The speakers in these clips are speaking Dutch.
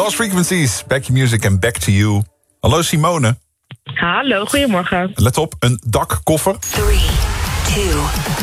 Lost Frequencies, Back Your Music and Back to You. Hallo Simone. Hallo, goedemorgen. Let op, een dakkoffer. 3, 2, 1.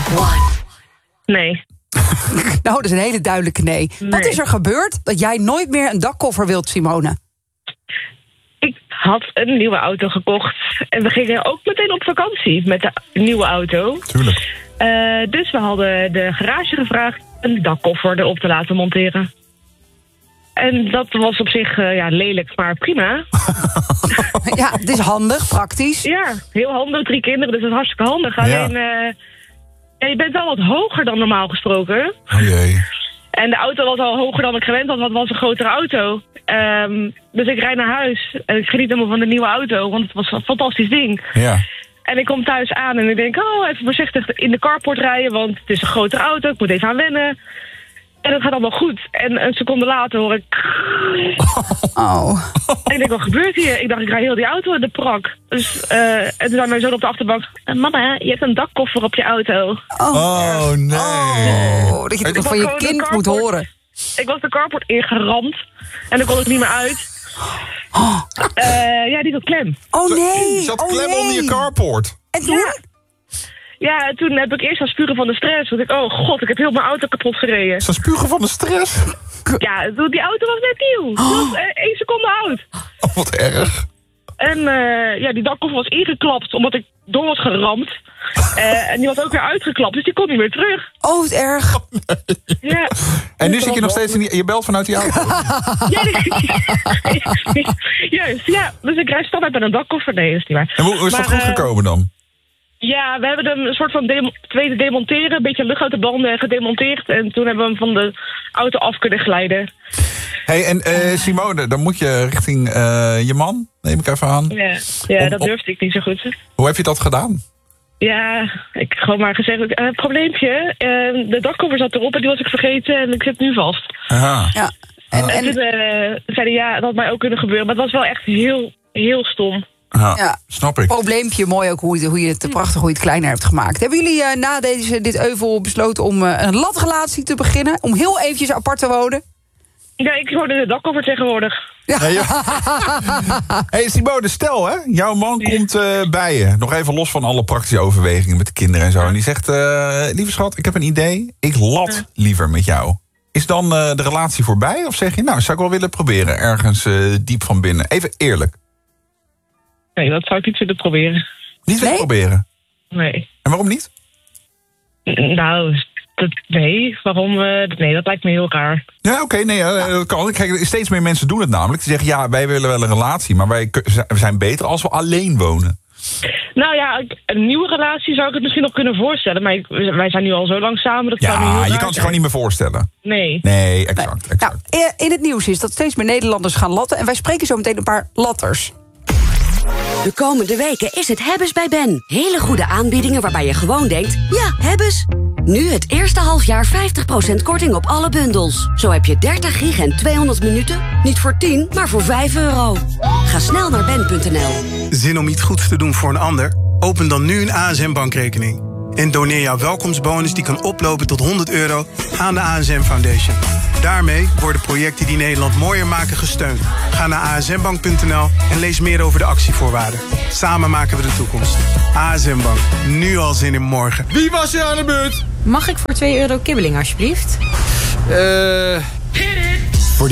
Nee. Nou, dat is een hele duidelijke nee. Wat is er gebeurd dat jij nooit meer een dakkoffer wilt, Simone? Ik had een nieuwe auto gekocht. En we gingen ook meteen op vakantie met de nieuwe auto. Tuurlijk. Dus we hadden de garage gevraagd een dakkoffer erop te laten monteren. En dat was op zich lelijk, maar prima. Ja, het is handig, praktisch. Ja, heel handig. 3 kinderen, dus dat is hartstikke handig. Alleen, je bent wel wat hoger dan normaal gesproken. Oh jee. En de auto was al hoger dan ik gewend had, want het was een grotere auto. Dus ik rijd naar huis en ik geniet helemaal van de nieuwe auto, want het was een fantastisch ding. Ja. En ik kom thuis aan en ik denk, even voorzichtig in de carport rijden, want het is een grotere auto, ik moet even aan wennen. En dat gaat allemaal goed. En een seconde later hoor ik... Oh. En ik denk, wat gebeurt hier? Ik dacht, ik rij heel die auto in de prak. Dus, en toen zei mijn zoon op de achterbank... Mama, je hebt een dakkoffer op je auto. Oh nee. Oh, dat je het van je kind moet horen. Ik was de carport ingeramd. En dan kon ik niet meer uit. Die zat klem. Oh nee. Je zat klem onder je carport. En toen? Ja, toen heb ik eerst gaan spugen van de stress. Want ik, oh god, ik heb heel mijn auto kapot gereden. Is dat spugen van de stress? Ja, die auto was net nieuw. Die was 1 seconde oud. Oh, wat erg. En die dakkoffer was ingeklapt omdat ik door was geramd. En die was ook weer uitgeklapt, dus die kon niet meer terug. Oh, wat erg. Ja. En nu zit je nog steeds in je belt vanuit die auto. Juist, ja. Dus ik rijd standaard met een dakkoffer. Nee, dat is niet waar. En hoe is dat goed gekomen dan? Ja, we hebben hem een soort van tweede demonteren. Een beetje lucht uit de banden gedemonteerd. En toen hebben we hem van de auto af kunnen glijden. Hey, en Simone, dan moet je richting je man, neem ik even aan. Ja, dat durfde ik niet zo goed. Hoe heb je dat gedaan? Ja, ik heb gewoon maar gezegd, probleempje. De dakkoffer zat erop en die was ik vergeten en ik zit nu vast. Aha. Ja. En toen zeiden dat had mij ook kunnen gebeuren. Maar het was wel echt heel, heel stom. Ja, snap ik. Probleempje, mooi ook hoe je het prachtig, hoe je het kleiner hebt gemaakt. Hebben jullie na dit euvel besloten om een latrelatie te beginnen? Om heel eventjes apart te wonen? Ja, ik woon in de dakkoffer tegenwoordig. Ja. Hey Simone, stel hè, jouw man komt bij je. Nog even los van alle praktische overwegingen met de kinderen en zo. En die zegt, lieve schat, ik heb een idee. Ik lat liever met jou. Is dan de relatie voorbij? Of zeg je, nou, zou ik wel willen proberen. Ergens diep van binnen. Even eerlijk. Nee, dat zou ik niet willen proberen. Niet willen proberen? Nee. En waarom niet? Nou, waarom? Nee, dat lijkt me heel raar. Ja, oké, dat kan. Kijk, steeds meer mensen doen het namelijk. Die zeggen, ja, wij willen wel een relatie, maar we zijn beter als we alleen wonen. Nou ja, een nieuwe relatie zou ik het misschien nog kunnen voorstellen. Maar wij zijn nu al zo lang samen. Dat zou nu heel raar je kan het zijn. gewoon niet meer voorstellen. Nee. Nee, exact. Nou, in het nieuws is dat steeds meer Nederlanders gaan latten. En wij spreken zo meteen een paar latters. De komende weken is het Hebbes bij Ben. Hele goede aanbiedingen waarbij je gewoon denkt, ja, Hebbes. Nu het eerste halfjaar 50% korting op alle bundels. Zo heb je 30 gig en 200 minuten. Niet voor 10, maar voor €5. Ga snel naar ben.nl. Zin om iets goeds te doen voor een ander? Open dan nu een ASM-bankrekening. En doneer jouw welkomstbonus die kan oplopen tot €100 aan de ASM Foundation. Daarmee worden projecten die Nederland mooier maken gesteund. Ga naar asmbank.nl en lees meer over de actievoorwaarden. Samen maken we de toekomst. ASM Bank, nu al zin in morgen. Wie was er aan de beurt? Mag ik voor €2 kibbeling, alsjeblieft?